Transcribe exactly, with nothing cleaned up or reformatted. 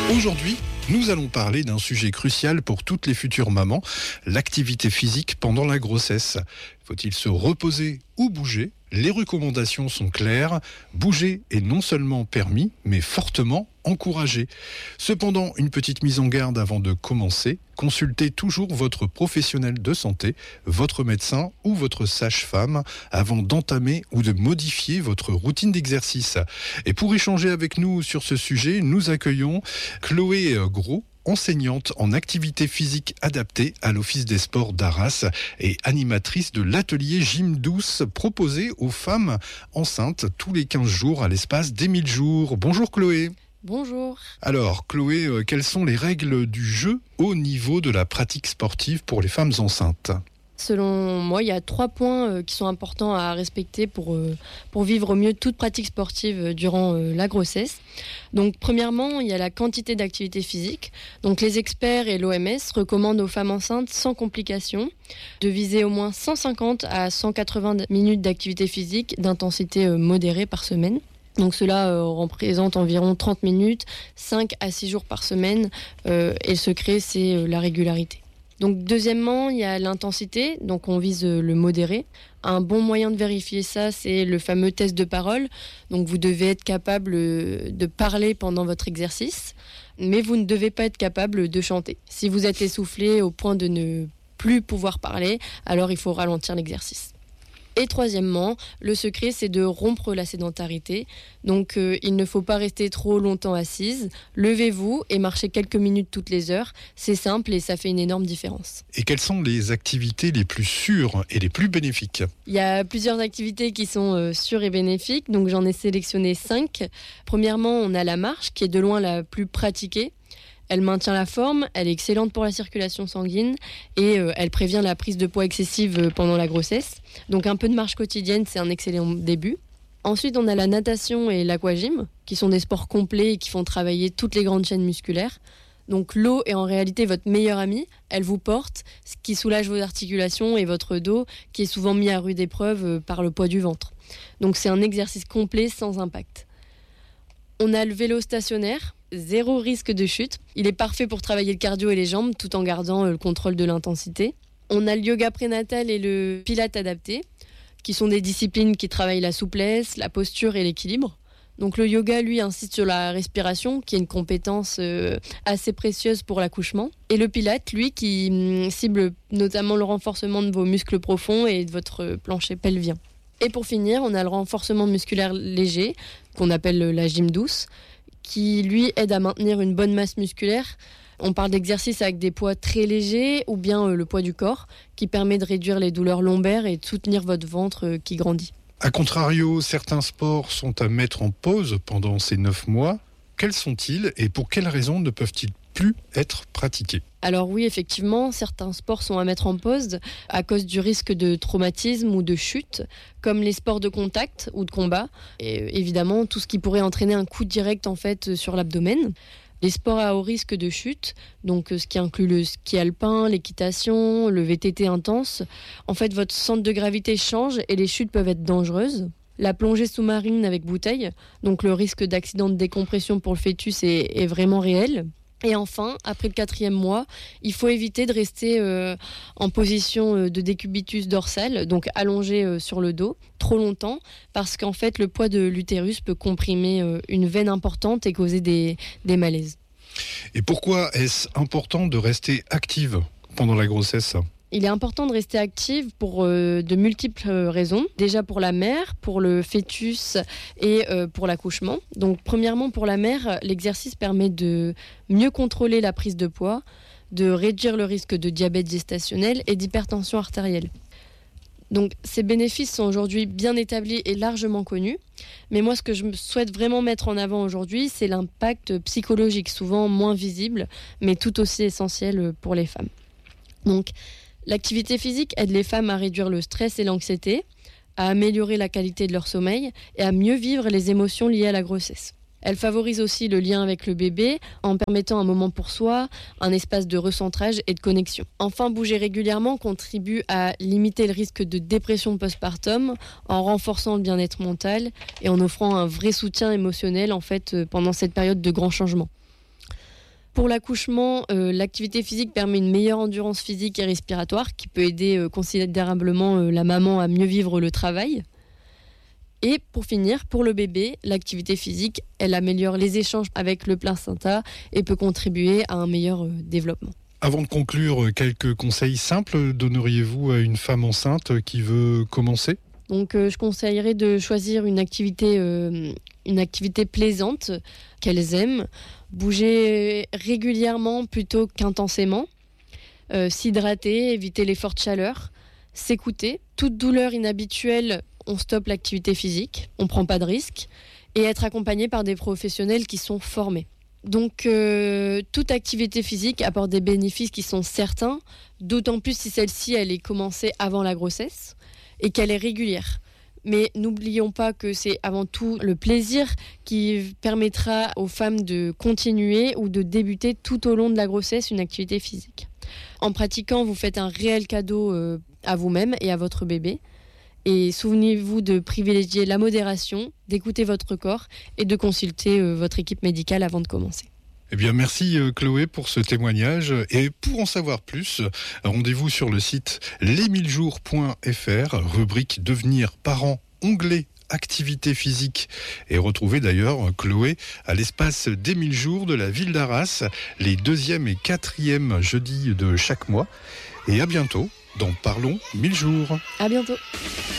Aujourd'hui, nous allons parler d'un sujet crucial pour toutes les futures mamans, l'activité physique pendant la grossesse. Faut-il se reposer ou bouger ? Les recommandations sont claires. Bouger est non seulement permis, mais fortement encouragé. Cependant, une petite mise en garde avant de commencer. Consultez toujours votre professionnel de santé, votre médecin ou votre sage-femme avant d'entamer ou de modifier votre routine d'exercice. Et pour échanger avec nous sur ce sujet, nous accueillons Chloé Gros, enseignante en activité physique adaptée à l'Office des sports d'Arras et animatrice de l'atelier Gym douce proposé aux femmes enceintes tous les quinze jours à l'espace des mille jours. Bonjour Chloé. Bonjour. Alors Chloé, euh, quelles sont les règles du jeu au niveau de la pratique sportive pour les femmes enceintes ? Selon moi, il y a trois points euh, qui sont importants à respecter pour, euh, pour vivre au mieux toute pratique sportive euh, durant euh, la grossesse. Donc, premièrement, il y a la quantité d'activité physique. Donc, les experts et l'O M S recommandent aux femmes enceintes sans complications de viser au moins cent cinquante à cent quatre-vingts minutes d'activité physique d'intensité euh, modérée par semaine. Donc cela euh, représente environ trente minutes, cinq à six jours par semaine. Euh, et le secret, c'est euh, la régularité. Donc deuxièmement, il y a l'intensité, donc on vise le modéré. Un bon moyen de vérifier ça, c'est le fameux test de parole. Donc vous devez être capable de parler pendant votre exercice, mais vous ne devez pas être capable de chanter. Si vous êtes essoufflé au point de ne plus pouvoir parler, alors il faut ralentir l'exercice. Et troisièmement, le secret, c'est de rompre la sédentarité. Donc, euh, il ne faut pas rester trop longtemps assise. Levez-vous et marchez quelques minutes toutes les heures. C'est simple et ça fait une énorme différence. Et quelles sont les activités les plus sûres et les plus bénéfiques ? Il y a plusieurs activités qui sont euh, sûres et bénéfiques. Donc, j'en ai sélectionné cinq. Premièrement, on a la marche, qui est de loin la plus pratiquée. Elle maintient la forme, elle est excellente pour la circulation sanguine et euh, elle prévient la prise de poids excessive pendant la grossesse. Donc un peu de marche quotidienne, c'est un excellent début. Ensuite, on a la natation et l'aquagym, qui sont des sports complets et qui font travailler toutes les grandes chaînes musculaires. Donc l'eau est en réalité votre meilleure amie, elle vous porte, ce qui soulage vos articulations et votre dos, qui est souvent mis à rude épreuve par le poids du ventre. Donc c'est un exercice complet sans impact. On a le vélo stationnaire. Zéro risque de chute. Il est parfait pour travailler le cardio et les jambes tout en gardant le contrôle de l'intensité. On a le yoga prénatal et le pilate adapté, qui sont des disciplines qui travaillent la souplesse, la posture et l'équilibre. Donc le yoga, lui, insiste sur la respiration, qui est une compétence euh, assez précieuse pour l'accouchement. Et le pilate, lui, qui hum, cible notamment le renforcement de vos muscles profonds et de votre plancher pelvien. Et pour finir, on a le renforcement musculaire léger, qu'on appelle la gym douce, qui lui aide à maintenir une bonne masse musculaire. On parle d'exercices avec des poids très légers ou bien euh, le poids du corps qui permet de réduire les douleurs lombaires et de soutenir votre ventre euh, qui grandit. A contrario, certains sports sont à mettre en pause pendant ces neuf mois. Quels sont-ils et pour quelles raisons ne peuvent-ils plus être pratiqués ? Alors oui, effectivement, certains sports sont à mettre en pause à cause du risque de traumatisme ou de chute, comme les sports de contact ou de combat, et évidemment tout ce qui pourrait entraîner un coup direct en fait sur l'abdomen. Les sports à haut risque de chute, donc ce qui inclut le ski alpin, l'équitation, le V T T intense, en fait votre centre de gravité change et les chutes peuvent être dangereuses. La plongée sous-marine avec bouteille, donc le risque d'accident de décompression pour le fœtus est, est vraiment réel. Et enfin, après le quatrième mois, il faut éviter de rester euh, en position de décubitus dorsal, donc allongé euh, sur le dos, trop longtemps, parce qu'en fait, le poids de l'utérus peut comprimer euh, une veine importante et causer des, des malaises. Et pourquoi est-ce important de rester active pendant la grossesse ? Il est important de rester active pour euh, de multiples raisons. Déjà pour la mère, pour le fœtus et euh, pour l'accouchement. Donc premièrement pour la mère, l'exercice permet de mieux contrôler la prise de poids, de réduire le risque de diabète gestationnel et d'hypertension artérielle. Donc ces bénéfices sont aujourd'hui bien établis et largement connus. Mais moi ce que je souhaite vraiment mettre en avant aujourd'hui, c'est l'impact psychologique, souvent moins visible, mais tout aussi essentiel pour les femmes. Donc l'activité physique aide les femmes à réduire le stress et l'anxiété, à améliorer la qualité de leur sommeil et à mieux vivre les émotions liées à la grossesse. Elle favorise aussi le lien avec le bébé en permettant un moment pour soi, un espace de recentrage et de connexion. Enfin, bouger régulièrement contribue à limiter le risque de dépression postpartum en renforçant le bien-être mental et en offrant un vrai soutien émotionnel en fait, pendant cette période de grands changements. Pour l'accouchement, euh, l'activité physique permet une meilleure endurance physique et respiratoire qui peut aider euh, considérablement euh, la maman à mieux vivre le travail. Et pour finir, pour le bébé, l'activité physique, elle améliore les échanges avec le placenta et peut contribuer à un meilleur euh, développement. Avant de conclure, quelques conseils simples donneriez-vous à une femme enceinte qui veut commencer ? Donc euh, je conseillerais de choisir une activité, euh, une activité plaisante qu'elles aiment, bouger régulièrement plutôt qu'intensément, euh, s'hydrater, éviter les fortes chaleurs, s'écouter. Toute douleur inhabituelle, on stoppe l'activité physique, on ne prend pas de risque, et être accompagné par des professionnels qui sont formés. Donc euh, toute activité physique apporte des bénéfices qui sont certains, d'autant plus si celle-ci elle est commencée avant la grossesse et qu'elle est régulière. Mais n'oublions pas que c'est avant tout le plaisir qui permettra aux femmes de continuer ou de débuter tout au long de la grossesse une activité physique. En pratiquant, vous faites un réel cadeau euh, à vous-même et à votre bébé. Et souvenez-vous de privilégier la modération, d'écouter votre corps et de consulter euh, votre équipe médicale avant de commencer. Eh bien, merci Chloé pour ce témoignage. Et pour en savoir plus, rendez-vous sur le site les mille jours point f r, rubrique Devenir parent, onglet Activité physique. Et retrouvez d'ailleurs Chloé à l'espace des mille jours de la ville d'Arras, les deuxième et quatrième jeudis de chaque mois. Et à bientôt dans Parlons mille jours. À bientôt.